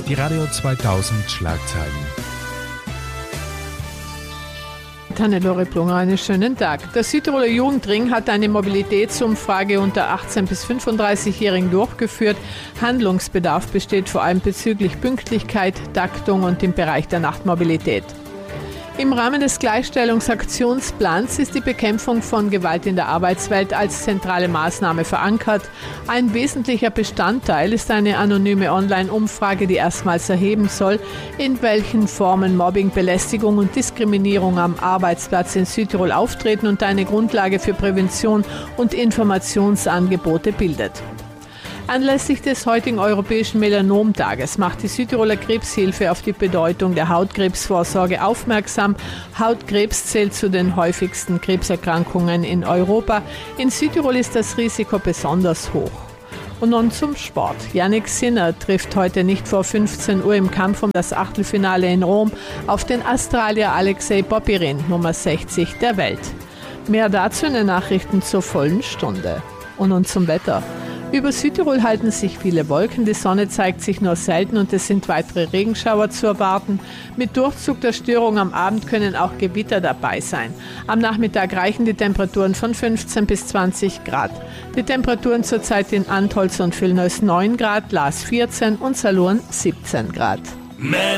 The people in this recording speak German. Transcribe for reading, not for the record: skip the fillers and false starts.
Die Radio 2000 Schlagzeilen. Hannelore Plunger, einen schönen Tag. Der Südtiroler Jugendring hat eine Mobilitätsumfrage unter 18- bis 35-Jährigen durchgeführt. Handlungsbedarf besteht vor allem bezüglich Pünktlichkeit, Taktung und im Bereich der Nachtmobilität. Im Rahmen des Gleichstellungsaktionsplans ist die Bekämpfung von Gewalt in der Arbeitswelt als zentrale Maßnahme verankert. Ein wesentlicher Bestandteil ist eine anonyme Online-Umfrage, die erstmals erheben soll, in welchen Formen Mobbing, Belästigung und Diskriminierung am Arbeitsplatz in Südtirol auftreten und eine Grundlage für Prävention und Informationsangebote bildet. Anlässlich des heutigen Europäischen Melanomtages macht die Südtiroler Krebshilfe auf die Bedeutung der Hautkrebsvorsorge aufmerksam. Hautkrebs zählt zu den häufigsten Krebserkrankungen in Europa. In Südtirol ist das Risiko besonders hoch. Und nun zum Sport. Jannik Sinner trifft heute nicht vor 15 Uhr im Kampf um das Achtelfinale in Rom auf den Australier Alexei Popyrin, Nummer 60 der Welt. Mehr dazu in den Nachrichten zur vollen Stunde. Und nun zum Wetter. Über Südtirol halten sich viele Wolken, die Sonne zeigt sich nur selten und es sind weitere Regenschauer zu erwarten. Mit Durchzug der Störung am Abend können auch Gewitter dabei sein. Am Nachmittag reichen die Temperaturen von 15 bis 20 Grad. Die Temperaturen zurzeit in Antholz und Vilnius 9 Grad, Laas 14 und Salurn 17 Grad.